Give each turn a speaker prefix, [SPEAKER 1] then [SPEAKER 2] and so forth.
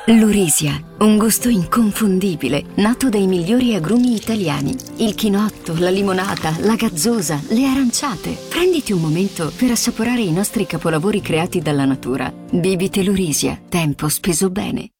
[SPEAKER 1] Lurisia, un gusto inconfondibile, nato dai migliori agrumi italiani. Il chinotto, la limonata, la gazzosa, le aranciate. Prenditi un momento per assaporare i nostri capolavori creati dalla natura. Bibite Lurisia, tempo speso bene.